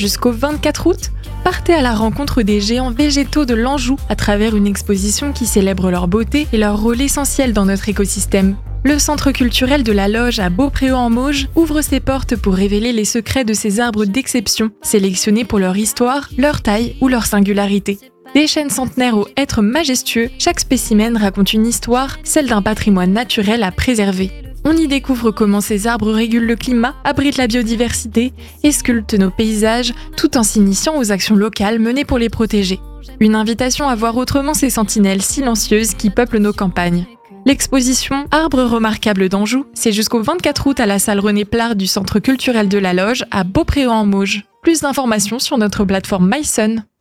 Jusqu'au 24 août, partez à la rencontre des géants végétaux de l'Anjou à travers une exposition qui célèbre leur beauté et leur rôle essentiel dans notre écosystème. Le centre culturel de la Loge à Beaupréau-en-Mauges ouvre ses portes pour révéler les secrets de ces arbres d'exception, sélectionnés pour leur histoire, leur taille ou leur singularité. Des chênes centenaires aux êtres majestueux, chaque spécimen raconte une histoire, celle d'un patrimoine naturel à préserver. On y découvre comment ces arbres régulent le climat, abritent la biodiversité et sculptent nos paysages, tout en s'initiant aux actions locales menées pour les protéger. Une invitation à voir autrement ces sentinelles silencieuses qui peuplent nos campagnes. L'exposition Arbres remarquables d'Anjou, c'est jusqu'au 24 août à la salle René Plard du Centre culturel de la Loge à Beaupréau-en-Mauges. Plus d'informations sur notre plateforme mySun.